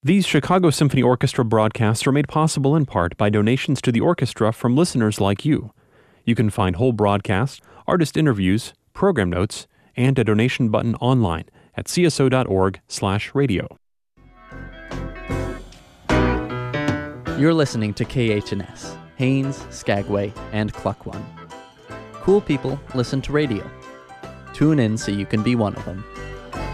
These Chicago Symphony Orchestra broadcasts are made possible in part by donations to the orchestra from listeners like you. You can find whole broadcasts, artist interviews, program notes, and a donation button online at cso.org/radio. You're listening to KHNS, Haines, Skagway, and Klukwan. Cool people listen to radio. Tune in so you can be one of them.